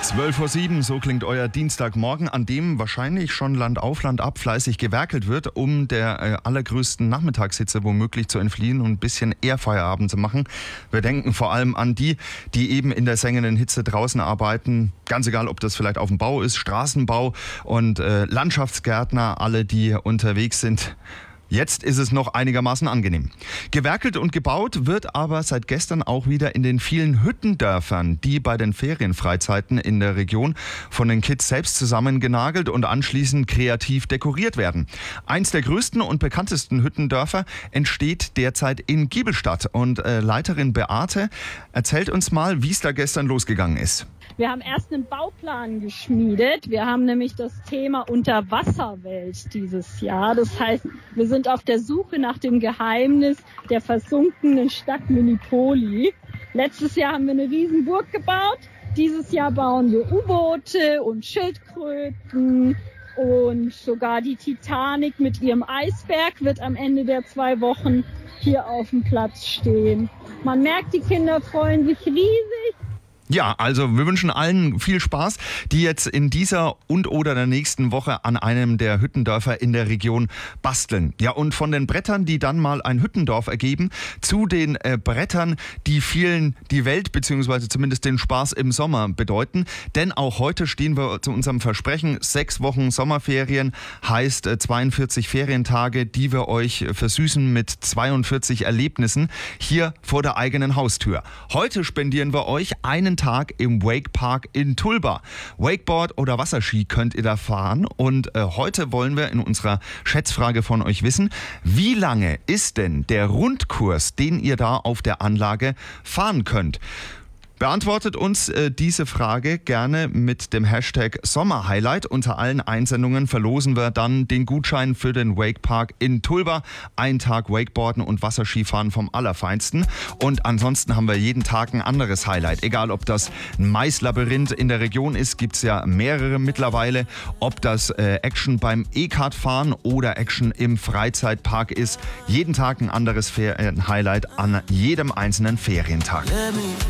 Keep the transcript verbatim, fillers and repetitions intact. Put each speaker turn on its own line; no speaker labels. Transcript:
zwölf Uhr sieben, so klingt euer Dienstagmorgen, an dem wahrscheinlich schon Land auf, Land ab fleißig gewerkelt wird, um der äh, allergrößten Nachmittagshitze womöglich zu entfliehen und ein bisschen eher Feierabend zu machen. Wir denken vor allem an die, die eben in der sengenden Hitze draußen arbeiten, ganz egal, ob das vielleicht auf dem Bau ist, Straßenbau und äh, Landschaftsgärtner, alle, die unterwegs sind. Jetzt ist es noch einigermaßen angenehm. Gewerkelt und gebaut wird aber seit gestern auch wieder in den vielen Hüttendörfern, die bei den Ferienfreizeiten in der Region von den Kids selbst zusammengenagelt und anschließend kreativ dekoriert werden. Eins der größten und bekanntesten Hüttendörfer entsteht derzeit in Giebelstadt. Und äh, Leiterin Beate erzählt uns mal, wie es da gestern losgegangen ist.
Wir haben erst einen Bauplan geschmiedet. Wir haben nämlich das Thema Unterwasserwelt dieses Jahr. Das heißt, wir sind auf der Suche nach dem Geheimnis der versunkenen Stadt Minipoli. Letztes Jahr haben wir eine Riesenburg gebaut. Dieses Jahr bauen wir U-Boote und Schildkröten. Und sogar die Titanic mit ihrem Eisberg wird am Ende der zwei Wochen hier auf dem Platz stehen. Man merkt, die Kinder freuen sich riesig.
Ja, also wir wünschen allen viel Spaß, die jetzt in dieser und oder der nächsten Woche an einem der Hüttendörfer in der Region basteln. Ja, und von den Brettern, die dann mal ein Hüttendorf ergeben, zu den äh, Brettern, die vielen die Welt bzw. zumindest den Spaß im Sommer bedeuten. Denn auch heute stehen wir zu unserem Versprechen, sechs Wochen Sommerferien heißt äh, zweiundvierzig Ferientage, die wir euch versüßen mit zweiundvierzig Erlebnissen hier vor der eigenen Haustür. Heute spendieren wir euch einen Tag im Wakepark in Tulba. Wakeboard oder Wasserski könnt ihr da fahren und äh, heute wollen wir in unserer Schätzfrage von euch wissen, wie lange ist denn der Rundkurs, den ihr da auf der Anlage fahren könnt? Beantwortet uns äh, diese Frage gerne mit dem Hashtag Sommerhighlight. Unter allen Einsendungen verlosen wir dann den Gutschein für den Wakepark in Tulba. Ein Tag Wakeboarden und Wasserskifahren vom Allerfeinsten. Und ansonsten haben wir jeden Tag ein anderes Highlight. Egal, ob das ein Maislabyrinth in der Region ist, gibt es ja mehrere mittlerweile. Ob das äh, Action beim E-Kart-Fahren oder Action im Freizeitpark ist. Jeden Tag ein anderes Ferien-Highlight an jedem einzelnen Ferientag.